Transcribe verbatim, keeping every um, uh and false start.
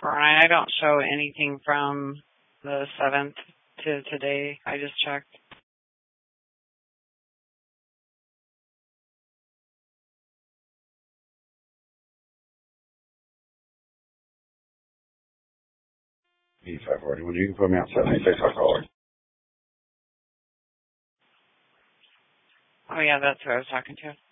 Brian, I don't show anything from the seventh to today. I just checked. eighty-five forty. When you can put me on seventy-six, I'll call her. Oh, yeah, that's who I was talking to.